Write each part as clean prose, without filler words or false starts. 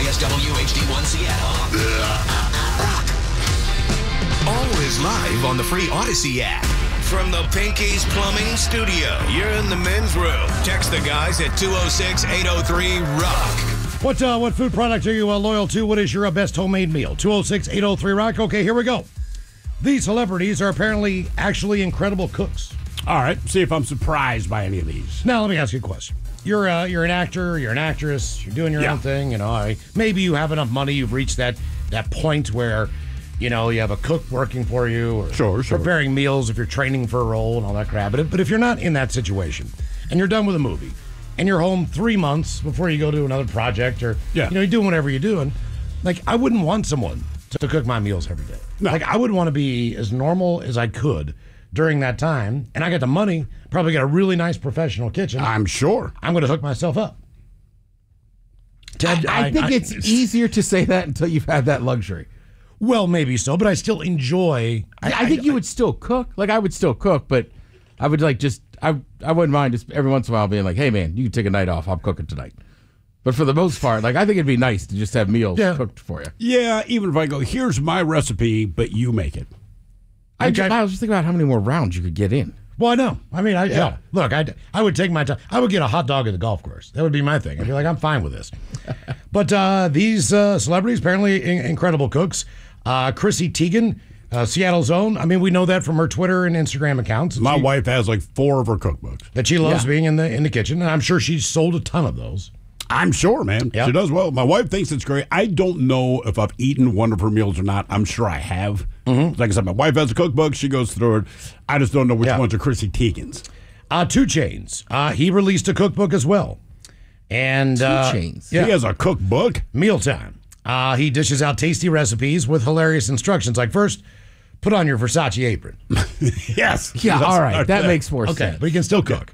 KSW HD1 Seattle. Always live on the free Odyssey app. From the Pinky's Plumbing Studio, you're in the men's room. Text the guys at 206-803-ROCK. What food product are you loyal to? What is your best homemade meal? 206-803-ROCK. Okay, here we go. These celebrities are apparently actually incredible cooks. All right, see if I'm surprised by any of these. Now, let me ask you a question. You're an actor, you're an actress, you're doing your own thing. You know, maybe you have enough money, you've reached that point where, you know, you have a cook working for you, or sure. preparing meals if you're training for a role and all that crap. But if you're not in that situation, and you're done with a movie, and you're home 3 months before you go to another project, or you know, you're doing whatever you're doing, like, I wouldn't want someone to cook my meals every day. No. Like, I would want to be as normal as I could during that time, and I got the money, probably got a really nice professional kitchen. I'm sure. I'm going to hook myself up. Ted, I think it's easier to say that until you've had that luxury. Well, maybe so, but I still enjoy. I think you would still cook. Like, I would still cook, but I would I wouldn't mind just every once in a while being like, hey, man, you can take a night off. I'm cooking tonight. But for the most part, like, I think it'd be nice to just have meals cooked for you. Yeah, even if I go, here's my recipe, but you make it. I was just thinking about how many more rounds you could get in. Well, I know. I mean, look, I would take my time. I would get a hot dog at the golf course. That would be my thing. I'd be like, I'm fine with this. But these celebrities, apparently incredible cooks. Chrissy Teigen, Seattle's own. I mean, we know that from her Twitter and Instagram accounts. My wife has like 4 of her cookbooks. That she loves being in the kitchen, and I'm sure she's sold a ton of those. I'm sure, man. Yep. She does well. My wife thinks it's great. I don't know if I've eaten one of her meals or not. I'm sure I have. Mm-hmm. Like I said, my wife has a cookbook. She goes through it. I just don't know which ones are Chrissy Teigen's. 2 Chainz. He released a cookbook as well. And 2 Chainz. He has a cookbook? Mealtime. He dishes out tasty recipes with hilarious instructions. Like, first, put on your Versace apron. Yes. Yeah, all right. That makes more sense. Okay, but he can still cook.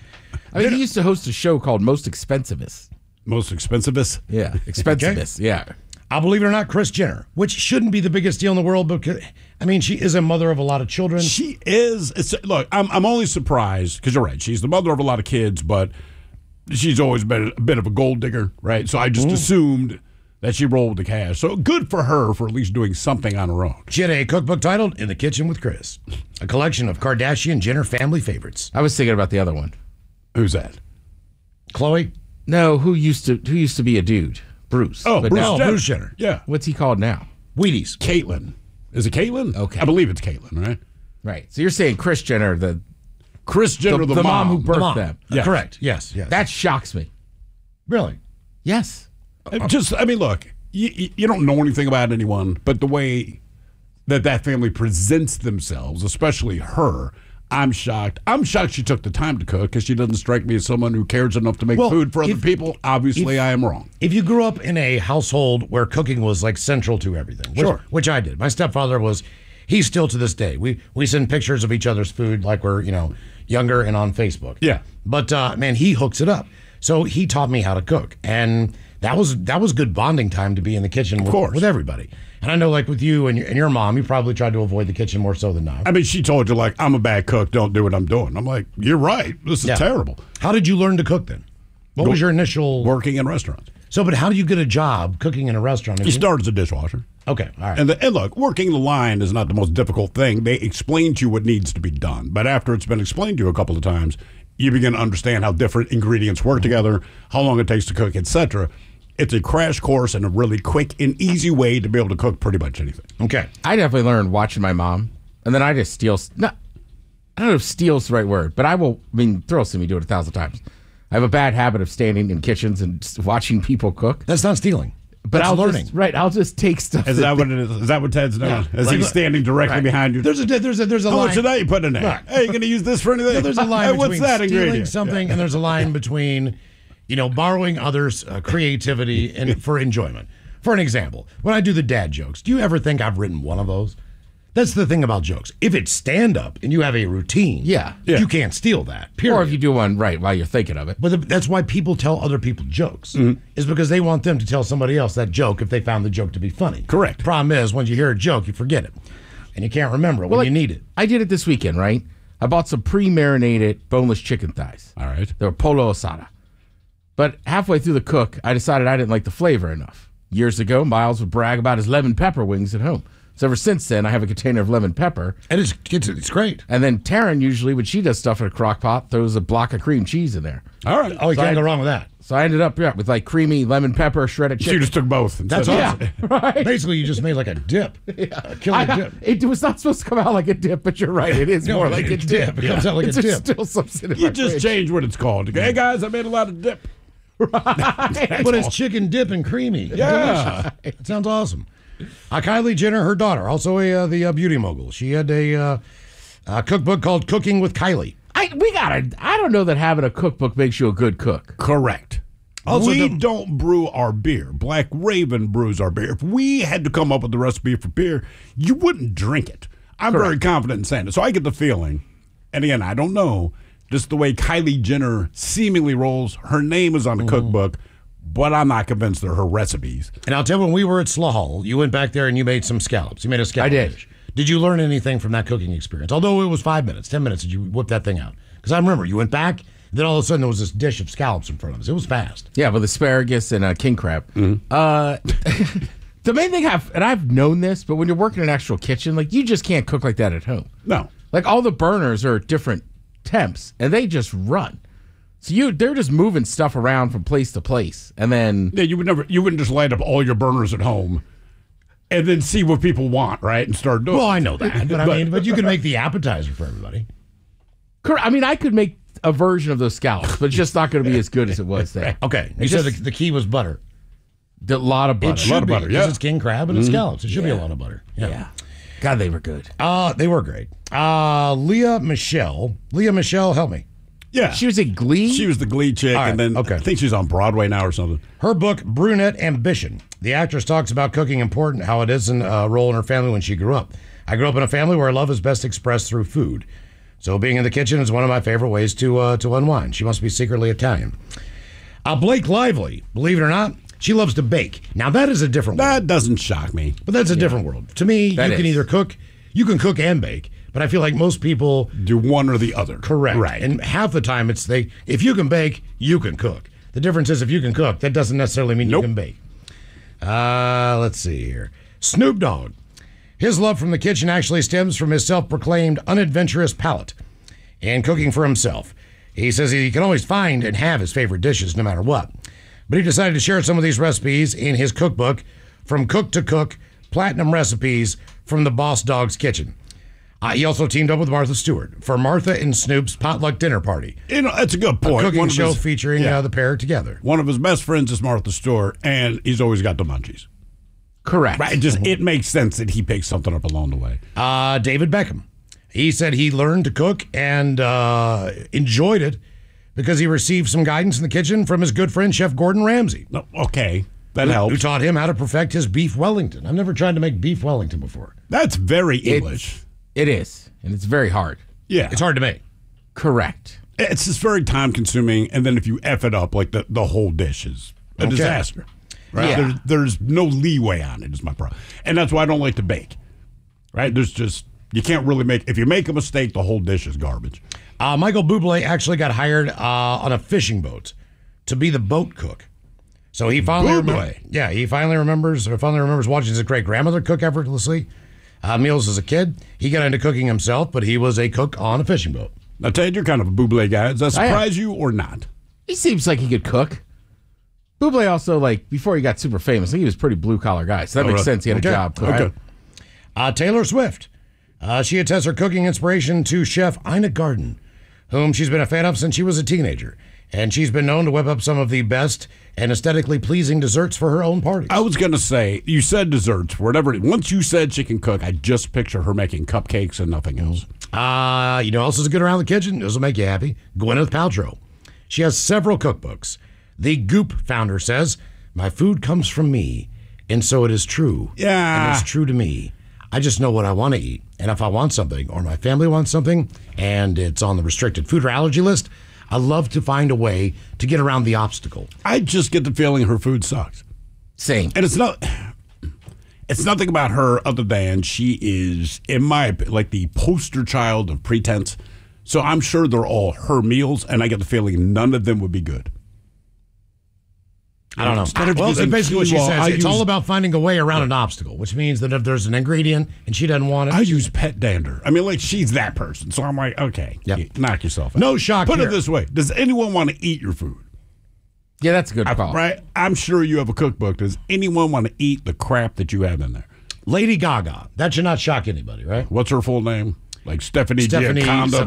I mean, he used to host a show called Most Expensivest. Most expensivest? Yeah, expensivest. Yeah. I'll believe it or not, Kris Jenner, which shouldn't be the biggest deal in the world, but I mean, she is a mother of a lot of children. She is. Look, I'm only surprised because you're right. She's the mother of a lot of kids, but she's always been a bit of a gold digger, right? So I just assumed that she rolled the cash. So good for her for at least doing something on her own. She had a cookbook titled In the Kitchen with Kris, a collection of Kardashian-Jenner family favorites. I was thinking about the other one. Who's that? Khloe? No, who used to be a dude? Bruce. Oh, Bruce Jenner. Yeah. What's he called now? Wheaties. Caitlyn. Is it Caitlyn? Okay. I believe it's Caitlyn, right? Right. So you're saying Kris Jenner, Kris Jenner, the mom who birthed them. Yes. Correct. Yes. That shocks me. Really? Yes. Look, you don't know anything about anyone, but the way that family presents themselves, especially her, I'm shocked. I'm shocked she took the time to cook because she doesn't strike me as someone who cares enough to make food for other people. Obviously, I am wrong. If you grew up in a household where cooking was like central to everything, which I did. My stepfather he's still to this day. We send pictures of each other's food like we're, younger and on Facebook. Yeah. But man, he hooks it up. So he taught me how to cook. And that was good bonding time to be in the kitchen with everybody. And I know, like, with you and your mom, you probably tried to avoid the kitchen more so than not. I mean, she told you, like, I'm a bad cook. Don't do what I'm doing. I'm like, you're right. This is terrible. How did you learn to cook then? What was your initial... Working in restaurants. So, but how do you get a job cooking in a restaurant? You start as a dishwasher. Okay, all right. And look, working the line is not the most difficult thing. They explain to you what needs to be done. But after it's been explained to you a couple of times, you begin to understand how different ingredients work together, how long it takes to cook, etc. It's a crash course and a really quick and easy way to be able to cook pretty much anything. Okay. I definitely learned watching my mom, and then I just steal. I don't know if steal's the right word, but Thrill see me do it 1,000 times. I have a bad habit of standing in kitchens and just watching people cook. That's not stealing. But That's learning. I'll just take stuff. Is that what it is? Is that what Ted's doing? Yeah. Is he standing directly behind you? There's a How line. much of that you put in there? Look. Hey, you going to use this for anything? No, there's a line Hey, between what's that stealing ingredient? something and there's a line between, borrowing others' creativity and for enjoyment. For an example, when I do the dad jokes, do you ever think I've written one of those? That's the thing about jokes. If it's stand-up and you have a routine, you can't steal that, period. Or if you do one right while you're thinking of it. But that's why people tell other people jokes, is because they want them to tell somebody else that joke if they found the joke to be funny. Correct. Problem is, once you hear a joke, you forget it. And you can't remember it when you need it. I did it this weekend, right? I bought some pre-marinated boneless chicken thighs. All right. They were polo asada. But halfway through the cook, I decided I didn't like the flavor enough. years ago, Miles would brag about his lemon pepper wings at home. So ever since then, I have a container of lemon pepper. And it's great. And then Taryn, usually, when she does stuff in a crock pot, throws a block of cream cheese in there. All right. Oh, you can't go wrong with that. So I ended up with like creamy lemon pepper, shredded chicken. So you just took both. That's awesome. Yeah, right. Basically, you just made like a dip. A killer dip. It was not supposed to come out like a dip, but you're right. It is more like a dip. It comes out like a dip. Still something in You my just fridge. changed what it's called. Hey, guys, I made a lot of dip. But it's chicken dip and creamy. Yeah. Delicious. It sounds awesome. Kylie Jenner, her daughter, also the beauty mogul. She had a cookbook called Cooking with Kylie. I don't know that having a cookbook makes you a good cook. Correct. Also, we don't brew our beer. Black Raven brews our beer. If we had to come up with the recipe for beer, you wouldn't drink it. I'm very confident in saying it. So I get the feeling, and again, I don't know, just the way Kylie Jenner seemingly rolls, her name is on the cookbook, but I'm not convinced they're her recipes. And I'll tell you, when we were at Slaw Hall, you went back there and you made some scallops. You made a scallop I did. dish. Did you learn anything from that cooking experience? Although it was 5 minutes, 10 minutes, did you whip that thing out? Because I remember you went back, and then all of a sudden there was this dish of scallops in front of us. It was fast. Yeah, with asparagus and king crab. The main thing I've known this, but when you're working in an actual kitchen, like you just can't cook like that at home. No. Like all the burners are different temps, and they just run. So they're just moving stuff around from place to place, and then Yeah, you wouldn't just light up all your burners at home and then see what people want, right? And start doing Well, I know that, but you can make the appetizer for everybody. I mean, I could make a version of those scallops, but it's just not going to be as good as it was there. Okay, you said the key was butter. A lot of butter. It should be, because it's king crab and it's scallops. It should be a lot of butter. Yeah. God, they were good. They were great. Leah Michelle, help me. Yeah. She was in Glee? She was the Glee chick, right, and then okay. I think she's on Broadway now or something. Her book, Brunette Ambition. The actress talks about cooking important, how it is a role in her family when she grew up. I grew up in a family where love is best expressed through food. So being in the kitchen is one of my favorite ways to unwind. She must be secretly Italian. Blake Lively, believe it or not, she loves to bake. Now that is a different world. That doesn't shock me. But that's a different world. To me, That you can is. either cook, you can cook and bake, but I feel like most people Do one or the other. correct. Right. And half the time if you can bake, you can cook. The difference is if you can cook, that doesn't necessarily mean you can bake. Let's see here. Snoop Dogg. His love from the kitchen actually stems from his self-proclaimed unadventurous palate and cooking for himself. He says he can always find and have his favorite dishes no matter what. But he decided to share some of these recipes in his cookbook, From Cook to Cook, Platinum Recipes from the Boss Dog's Kitchen. He also teamed up with Martha Stewart for Martha and Snoop's potluck dinner party. That's a good A point. cooking One of show his- featuring yeah. the pair together. One of his best friends is Martha Stewart, and he's always got the munchies. Correct. Right? It makes sense that he picks something up along the way. David Beckham. He said he learned to cook and enjoyed it because he received some guidance in the kitchen from his good friend, Chef Gordon Ramsay. No, okay, that Who helps. taught him how to perfect his beef Wellington. I've never tried to make beef Wellington before. That's very English. It is, and it's very hard. Yeah. It's hard to make. Correct. It's just very time consuming, and then if you F it up, like the whole dish is a disaster. Right? Yeah. There's no leeway on it, is my problem. And that's why I don't like to bake. Right? You can't really make, if you make a mistake, the whole dish is garbage. Michael Bublé actually got hired on a fishing boat to be the boat cook. So he finally remembers watching his great grandmother cook effortlessly meals as a kid. He got into cooking himself, but he was a cook on a fishing boat. Now, Ted, you're kind of a Bublé guy. Does that surprise you or not? He seems like he could cook. Bublé also, before he got super famous, I think he was a pretty blue-collar guy, so that makes sense. He had a job cooking. Okay. Taylor Swift. She attests her cooking inspiration to Chef Ina Garten, whom she's been a fan of since she was a teenager. And she's been known to whip up some of the best and aesthetically pleasing desserts for her own parties. I was going to say, you said desserts, whatever. Once you said she can cook, I just picture her making cupcakes and nothing else. You know, else is good around the kitchen. This will make you happy. Gwyneth Paltrow. She has several cookbooks. The Goop founder says, "My food comes from me, and so it is true. Yeah. And it's true to me. I just know what I want to eat. And if I want something, or my family wants something, and it's on the restricted food or allergy list, I love to find a way to get around the obstacle." I just get the feeling her food sucks. Same. And it's nothing about her other than she is, in my opinion, like the poster child of pretense. So I'm sure they're all her meals, and I get the feeling none of them would be good. I don't know. Well, basically what she says, it's all about finding a way around an obstacle, which means that if there's an ingredient and she doesn't want it. I use pet dander. I mean, like, she's that person. So I'm like, okay, knock yourself out. No shock Put here. it this way. Does anyone want to eat your food? Yeah, that's a good call. Right? I'm sure you have a cookbook. Does anyone want to eat the crap that you have in there? Lady Gaga. That should not shock anybody, right? What's her full name? Like Stephanie Giaconda,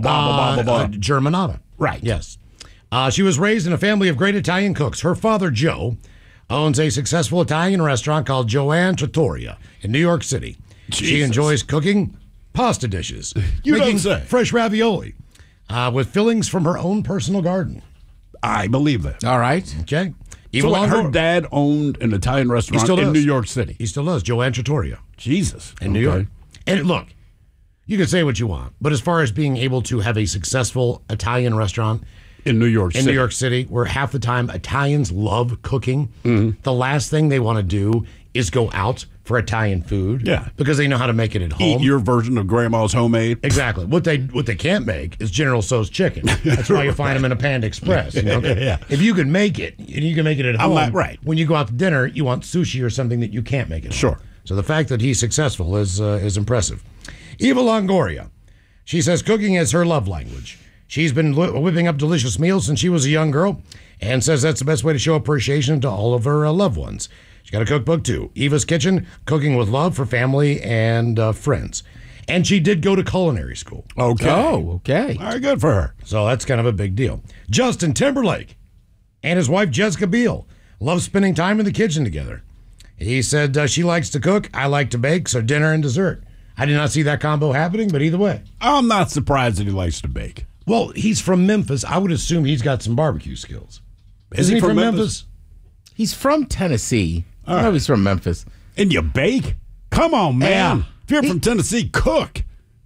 Germanata. Right. Yes. She was raised in a family of great Italian cooks. Her father, Joe, owns a successful Italian restaurant called Joanne Trattoria in New York City. Jesus. She enjoys cooking pasta dishes, You making don't say. fresh ravioli with fillings from her own personal garden. I believe that. All right. Okay. So her dad owned an Italian restaurant still in does. New York City. He still does. Joanne Trattoria Jesus. in New York. And look, you can say what you want, but as far as being able to have a successful Italian restaurant In New York City. New York City, where half the time Italians love cooking, the last thing they want to do is go out for Italian food. Yeah. Because they know how to make it at home. Eat your version of grandma's homemade. Exactly. What they can't make is General Tso's chicken. That's why you find them in a Panda Express. You know? Yeah. If you can make it, and you can make it at home, right. when you go out to dinner, you want sushi or something that you can't make at home. Sure. So the fact that he's successful is impressive. Eva Longoria, she says cooking is her love language. She's been whipping up delicious meals since she was a young girl and says that's the best way to show appreciation to all of her loved ones. She's got a cookbook, too. Eva's Kitchen, Cooking with Love for Family and Friends. And she did go to culinary school. Okay. Oh, okay. All right, good for her. So that's kind of a big deal. Justin Timberlake and his wife, Jessica Biel, love spending time in the kitchen together. He said she likes to cook, I like to bake, so dinner and dessert. I did not see that combo happening, but either way. I'm not surprised that he likes to bake. Well, he's from Memphis. I would assume he's got some barbecue skills. Isn't he from Memphis? He's from Tennessee. I know he's from Memphis. And you bake? Come on, man. Yeah. If you're from Tennessee, cook.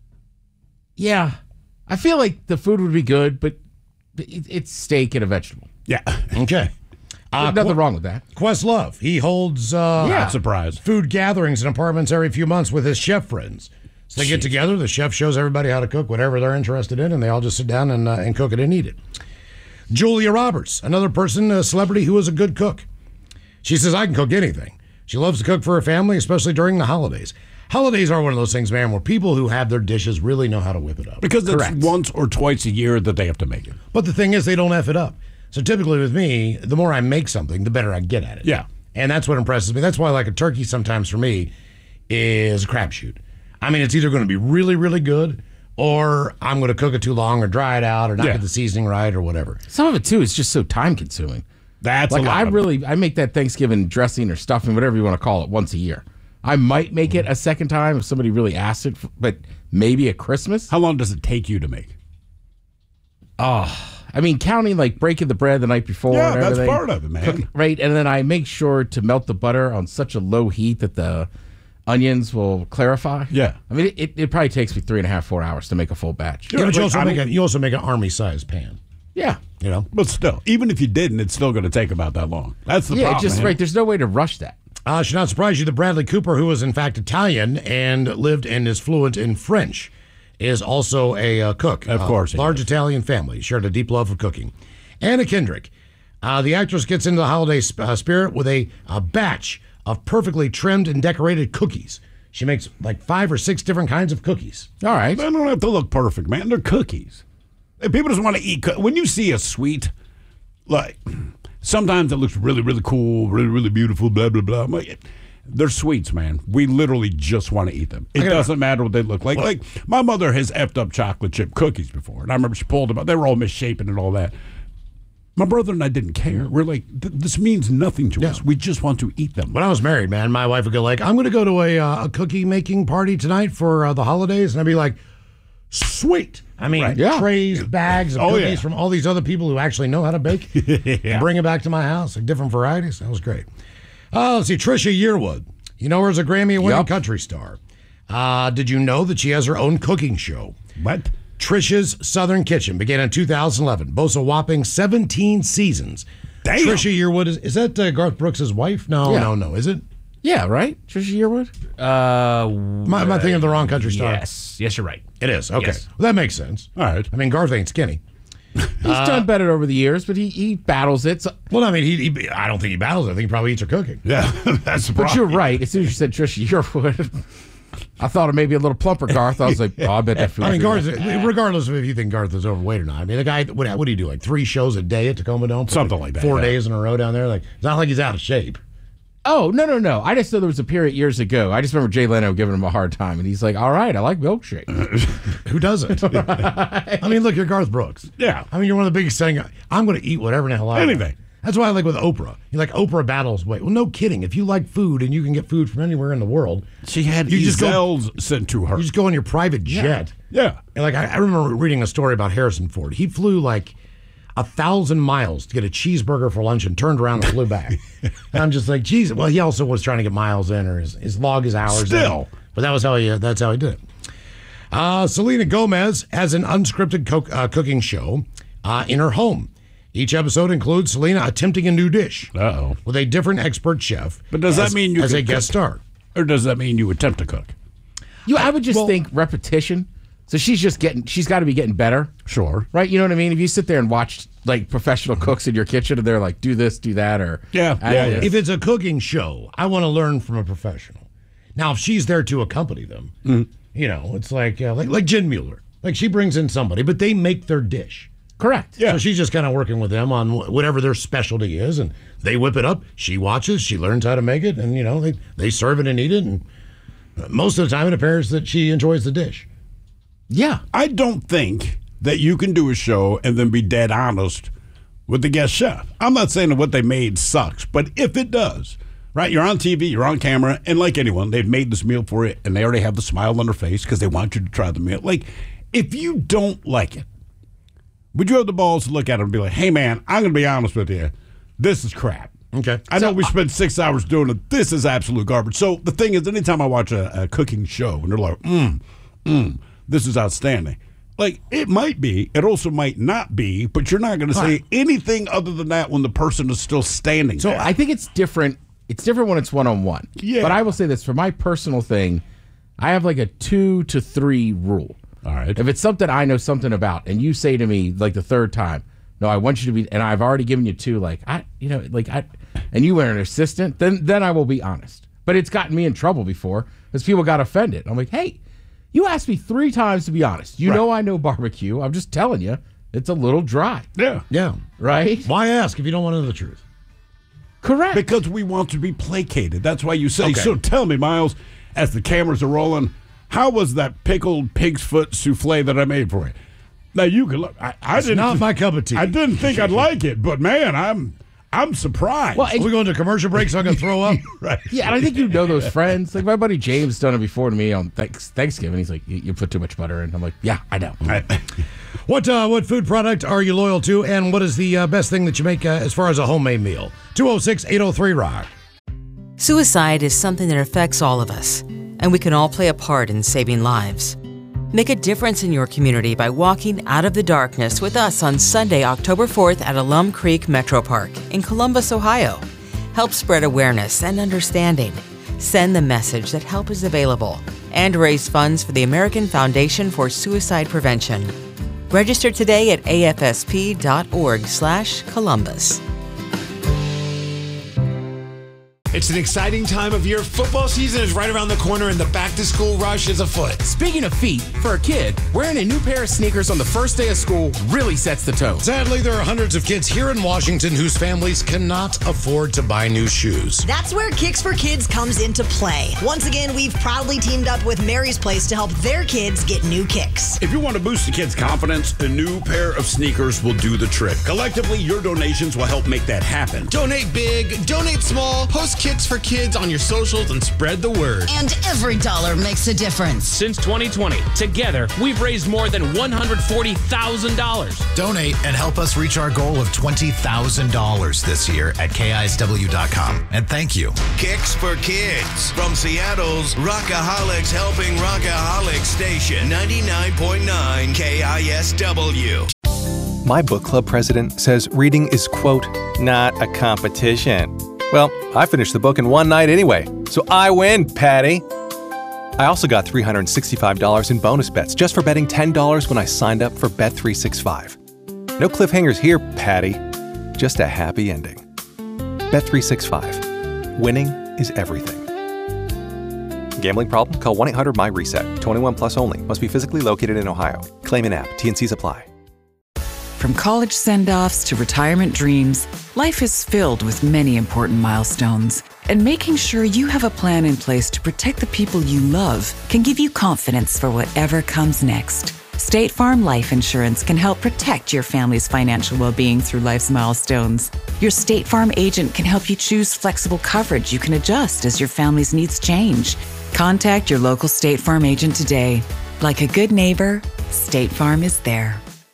Yeah. I feel like the food would be good, but it's steak and a vegetable. Yeah. Okay. There's nothing wrong with that. Questlove. He holds Not surprised. food gatherings in apartments every few months with his chef friends. So they get together, the chef shows everybody how to cook whatever they're interested in, and they all just sit down and cook it and eat it. Julia Roberts, another person, a celebrity who is a good cook. She says, I can cook anything. She loves to cook for her family, especially during the holidays. Holidays are one of those things, man, where people who have their dishes really know how to whip it up. Because it's Correct. once or twice a year that they have to make it. But the thing is, they don't F it up. So typically with me, the more I make something, the better I get at it. Yeah. And that's what impresses me. That's why, like, a turkey sometimes for me is a crapshoot. I mean, it's either going to be really, really good, or I'm going to cook it too long or dry it out or not get the seasoning right or whatever. Some of it, too, is just so time consuming. That's Like, a lot I make that Thanksgiving dressing or stuffing, whatever you want to call it, once a year. I might make it a second time if somebody really asks it, but maybe at Christmas. How long does it take you to make? I mean, counting like breaking the bread the night before. Yeah, and that's everything. part of it, man. Right, and then I make sure to melt the butter on such a low heat that the onions will clarify. Yeah. I mean, it probably takes me 3.5, 4 hours to make a full batch. Yeah, but you Like, also make an army-sized pan, Yeah. you know? But still, even if you didn't, it's still going to take about that long. That's the Yeah, problem. just man. right. There's no way to rush that. Should not surprise you that Bradley Cooper, who is in fact Italian and lived and is fluent in French, is also a cook. Of course he large is. Italian family. Shared a deep love for cooking. Anna Kendrick. The actress gets into the holiday spirit with a batch of perfectly trimmed and decorated cookies. She makes like 5 or 6 different kinds of cookies. All right. They don't have to look perfect, man. They're cookies. And people just want to eat. When you see a sweet, like, sometimes it looks really, really cool, really, really beautiful, blah, blah, blah. I'm like, they're sweets, man. We literally just want to eat them. It doesn't matter what they look like. Like, my mother has effed up chocolate chip cookies before, and I remember she pulled them out. They were all misshapen and all that. My brother and I didn't care. We're like, this means nothing to us. We just want to eat them. When I was married, man, my wife would go like, I'm going to go to a cookie making party tonight for the holidays. And I'd be like, sweet. I mean, trays, bags of cookies from all these other people who actually know how to bake. And bring it back to my house, like different varieties. That was great. Let's see, Trisha Yearwood. You know her as a Grammy-winning country star. Did you know that she has her own cooking show? What? Trisha's Southern Kitchen began in 2011, boasts a whopping 17 seasons. Damn. Trisha Yearwood, is that Garth Brooks' wife? No, is it? Yeah, right? Trisha Yearwood? Am I thinking of the wrong country star? Yes, you're right. It is. Okay. Yes. Well, that makes sense. All right. I mean, Garth ain't skinny. He's done better over the years, but he battles it. So. Well, I mean, I don't think he battles it. I think he probably eats her cooking. Yeah, that's the problem. But you're right. As soon as you said Trisha Yearwood, I thought of maybe a little plumper Garth. I was like, oh, I bet that food. I mean, Garth, regardless of if you think Garth is overweight or not. I mean, the guy, what do you do? Like 3 shows a day at Tacoma Dome? Something like that. 4 days in a row down there? Like, it's not like he's out of shape. Oh, no. I just know there was a period years ago. I just remember Jay Leno giving him a hard time, and he's like, all right, I like milkshake. Who doesn't? I mean, look, you're Garth Brooks. Yeah. I mean, you're one of the biggest saying, I'm going to eat whatever the hell I want. Anything. That's why I like with Oprah. You like Oprah battles weight. Well, no kidding. If you like food and you can get food from anywhere in the world, She had You just go- Ezels sent to her. you just go on your private jet. Yeah. And like I remember reading a story about Harrison Ford. He flew like 1,000 miles to get a cheeseburger for lunch and turned around and flew back. And I'm just like, geez. Well, he also was trying to get miles in or his log his hours Still. in. But that was how that's how he did it. Selena Gomez has an unscripted cooking show in her home. Each episode includes Selena attempting a new dish Uh-oh. with a different expert chef. But does that mean you as can a guest cook? star? Or does that mean you attempt to cook? I would just think repetition. So she's got to be getting better. Sure. Right? You know what I mean? If you sit there and watch like professional cooks in your kitchen and they're like, do this, do that, or Yeah. If it's a cooking show, I want to learn from a professional. Now, if she's there to accompany them, you know, it's like Jen Mueller. Like she brings in somebody, but they make their dish. Correct. So she's just kind of working with them on whatever their specialty is, and they whip it up. She watches, she learns how to make it, and, you know, they serve it and eat it, and most of the time it appears that she enjoys the dish. Yeah. I don't think that you can do a show and then be dead honest with the guest chef. I'm not saying that what they made sucks, but if it does, right, you're on TV, you're on camera, and like anyone, they've made this meal for you, and they already have the smile on their face because they want you to try the meal. Like, if you don't like it, would you have the balls to look at it and be like, hey, man, I'm going to be honest with you. This is crap. Okay. I know we spent 6 hours doing it. This is absolute garbage. So the thing is, anytime I watch a cooking show and they're like, this is outstanding. Like, it might be. It also might not be, but you're not going to say anything other than that when the person is still standing So there. I think it's different. It's different when it's one-on-one. Yeah. But I will say this, for my personal thing, I have like a 2 to 3 rule. All right. If it's something I know something about, and you say to me like the third time, no, I want you to be, and I've already given you 2, and you were an assistant, then I will be honest. But it's gotten me in trouble before because people got offended. I'm like, hey, you asked me 3 times to be honest. You know I know barbecue. I'm just telling you, it's a little dry. Yeah. Yeah. Right? Why ask if you don't want to know the truth? Correct. Because we want to be placated. That's why you say, Okay. so tell me, Miles, as the cameras are rolling, how was that pickled pig's foot souffle that I made for you? Now, you can look. I didn't. Not my cup of tea. I didn't think I'd like it, but man, I'm surprised. Well, Are we going to commercial break so I can throw up? right. Yeah, and I think you know those friends. Like my buddy James done it before to me on Thanksgiving. He's like, you put too much butter in. I'm like, yeah, I know. What food product are you loyal to, and what is the best thing that you make as far as a homemade meal? 206-803-ROCK. Suicide is something that affects all of us, and we can all play a part in saving lives. Make a difference in your community by walking out of the darkness with us on Sunday, October 4th at Alum Creek Metro Park in Columbus, Ohio. Help spread awareness and understanding. Send the message that help is available and raise funds for the American Foundation for Suicide Prevention. Register today at afsp.org/Columbus. It's an exciting time of year. Football season is right around the corner and the back-to-school rush is afoot. Speaking of feet, for a kid, wearing a new pair of sneakers on the first day of school really sets the tone. Sadly, there are hundreds of kids here in Washington whose families cannot afford to buy new shoes. That's where Kicks for Kids comes into play. Once again, we've proudly teamed up with Mary's Place to help their kids get new kicks. If you want to boost the kids' confidence, a new pair of sneakers will do the trick. Collectively, your donations will help make that happen. Donate big, donate small, post Kicks for Kids on your socials and spread the word. And every dollar makes a difference. Since 2020, together, we've raised more than $140,000. Donate and help us reach our goal of $20,000 this year at KISW.com. And thank you. Kicks for Kids from Seattle's Rockaholics Helping Rockaholics Station, 99.9 KISW. My book club president says reading is, quote, not a competition. Well, I finished the book in one night anyway, so I win, Patty. I also got $365 in bonus bets just for betting $10 when I signed up for Bet365. No cliffhangers here, Patty. Just a happy ending. Bet365. Winning is everything. Gambling problem? Call 1-800-MY-RESET. 21 plus only. Must be physically located in Ohio. Claim in app. T&Cs apply. From college send-offs to retirement dreams, life is filled with many important milestones. And making sure you have a plan in place to protect the people you love can give you confidence for whatever comes next. State Farm Life Insurance can help protect your family's financial well-being through life's milestones. Your State Farm agent can help you choose flexible coverage you can adjust as your family's needs change. Contact your local State Farm agent today. Like a good neighbor, State Farm is there.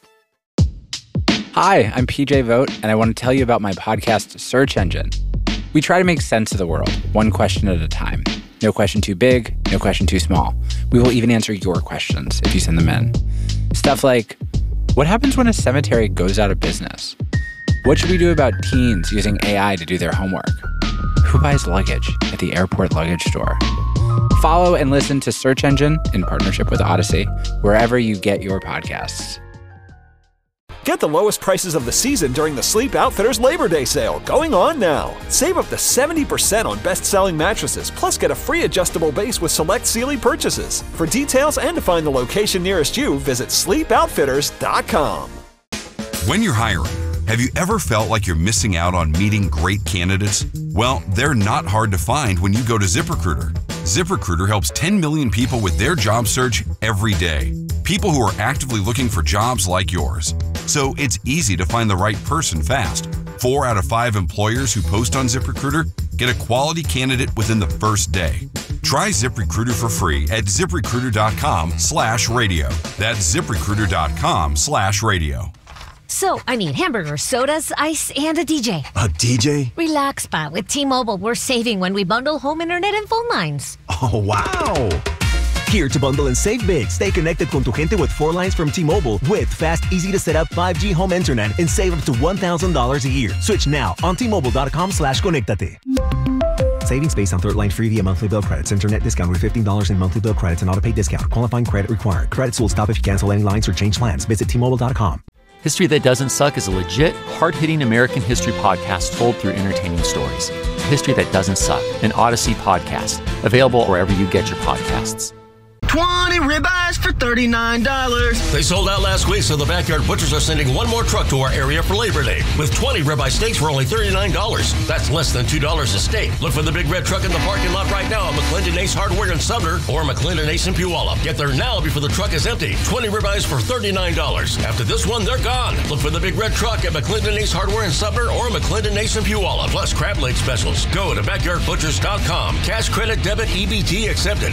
Hi, I'm PJ Vogt, and I want to tell you about my podcast, Search Engine. We try to make sense of the world, one question at a time. No question too big, no question too small. We will even answer your questions if you send them in. Stuff like, what happens when a cemetery goes out of business? What should we do about teens using AI to do their homework? Who buys luggage at the airport luggage store? Follow and listen to Search Engine in partnership with Odyssey, wherever you get your podcasts. Get the lowest prices of the season during the Sleep Outfitters Labor Day sale, going on now. Save up to 70% on best-selling mattresses, plus get a free adjustable base with select Sealy purchases. For details and to find the location nearest you, visit sleepoutfitters.com. When you're hiring, have you ever felt like you're missing out on meeting great candidates? Well, they're not hard to find when you go to ZipRecruiter. ZipRecruiter helps 10 million people with their job search every day. People who are actively looking for jobs like yours. So it's easy to find the right person fast. 4 out of 5 employers who post on ZipRecruiter get a quality candidate within the first day. Try ZipRecruiter for free at ZipRecruiter.com/radio. That's ZipRecruiter.com/radio. So, I need hamburgers, sodas, ice, and a DJ. A DJ? Relax, Pa. With T-Mobile, we're saving when we bundle home internet and phone lines. Oh, wow! Here to bundle and save big. Stay connected con tu gente with 4 lines from T-Mobile with fast, easy-to-set-up 5G home internet and save up to $1,000 a year. Switch now on T-Mobile.com/conectate. Savings based on third line free via monthly bill credits. Internet discount with $15 in monthly bill credits and auto-pay discount. Qualifying credit required. Credits will stop if you cancel any lines or change plans. Visit T-Mobile.com. History That Doesn't Suck is a legit, hard-hitting American history podcast told through entertaining stories. History That Doesn't Suck, an Odyssey podcast. Available wherever you get your podcasts. 20 ribeyes for $39. They sold out last week, so the Backyard Butchers are sending one more truck to our area for Labor Day with 20 ribeye steaks for only $39. That's less than $2 a steak. Look for the big red truck in the parking lot right now at McClendon Ace Hardware in Sumner or McClendon Ace in Puyallup. Get there now before the truck is empty. 20 ribeyes for $39. After this one, they're gone. Look for the big red truck at McClendon Ace Hardware in Sumner or McClendon Ace in Puyallup. Plus crab leg specials. Go to backyardbutchers.com. Cash, credit, debit, EBT accepted.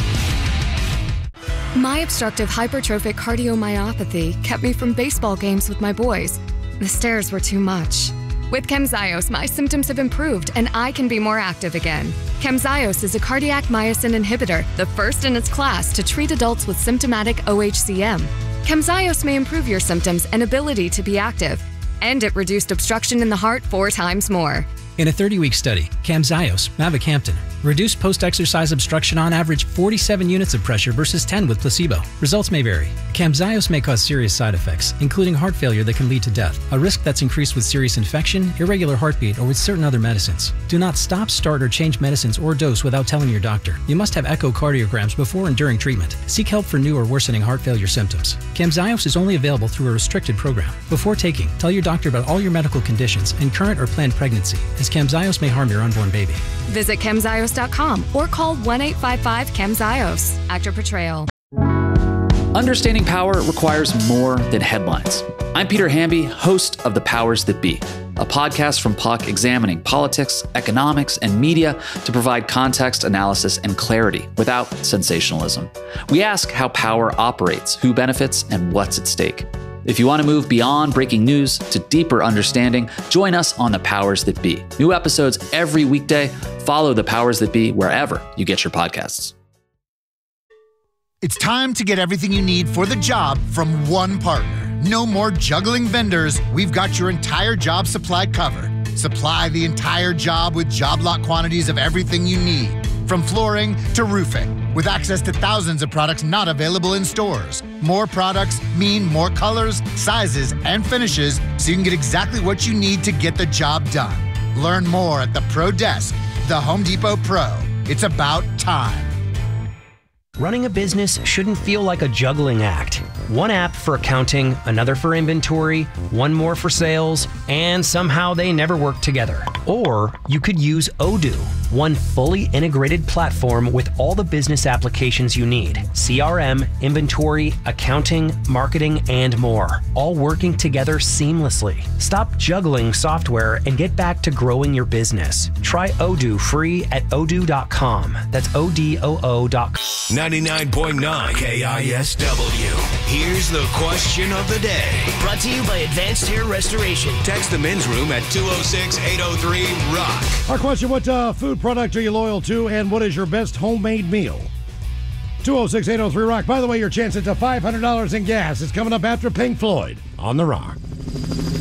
My obstructive hypertrophic cardiomyopathy kept me from baseball games with my boys. The stairs were too much. With Camzyos, my symptoms have improved and I can be more active again. Camzyos is a cardiac myosin inhibitor, the first in its class to treat adults with symptomatic OHCM. Camzyos may improve your symptoms and ability to be active, and it reduced obstruction in the heart 4 times more. In a 30-week study, Camzyos, mavacamten, reduced post-exercise obstruction on average 47 units of pressure versus 10 with placebo. Results may vary. Camzyos may cause serious side effects, including heart failure that can lead to death, a risk that's increased with serious infection, irregular heartbeat, or with certain other medicines. Do not stop, start, or change medicines or dose without telling your doctor. You must have echocardiograms before and during treatment. Seek help for new or worsening heart failure symptoms. Camzyos is only available through a restricted program. Before taking, tell your doctor about all your medical conditions and current or planned pregnancy, as Camzyos may harm your unborn baby. Visit Camzyos.com or call 1-855-CAMZYOS. Actor Portrayal. Understanding power requires more than headlines. I'm Peter Hamby, host of The Powers That Be, a podcast from Puck examining politics, economics, and media to provide context, analysis, and clarity without sensationalism. We ask how power operates, who benefits, and what's at stake. If you want to move beyond breaking news to deeper understanding, join us on The Powers That Be. New episodes every weekday. Follow The Powers That Be wherever you get your podcasts. It's time to get everything you need for the job from one partner. No more juggling vendors. We've got your entire job supply covered. Supply the entire job with job lot quantities of everything you need, from flooring to roofing, with access to thousands of products not available in stores. More products mean more colors, sizes, and finishes, so you can get exactly what you need to get the job done. Learn more at the Pro Desk, the Home Depot Pro. It's about time. Running a business shouldn't feel like a juggling act. One app for accounting, another for inventory, one more for sales, and somehow they never work together. Or you could use Odoo, one fully integrated platform with all the business applications you need. CRM, inventory, accounting, marketing, and more. All working together seamlessly. Stop juggling software and get back to growing your business. Try Odoo free at odoo.com. That's ODOO.com. 99.9 KISW. Here's the question of the day. Brought to you by Advanced Hair Restoration. Text the men's room at 206-803-ROCK. Our question, what food product are you loyal to, and what is your best homemade meal? 206-803-ROCK. By the way, your chance at $500 in gas is coming up after Pink Floyd on The Rock.